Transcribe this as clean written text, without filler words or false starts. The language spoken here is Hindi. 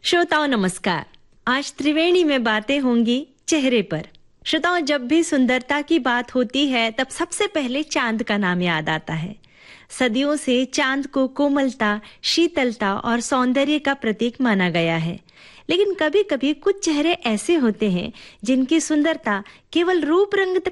श्रोताओं नमस्कार। आज त्रिवेणी में बातें होंगी चेहरे पर। श्रोताओं, जब भी सुंदरता की बात होती है तब सबसे पहले चांद का नाम याद आता है। सदियों से चांद को कोमलता, शीतलता और सौंदर्य का प्रतीक माना गया है। लेकिन कभी-कभी कुछ चेहरे ऐसे होते हैं जिनकी सुंदरता केवल रूप रंग तक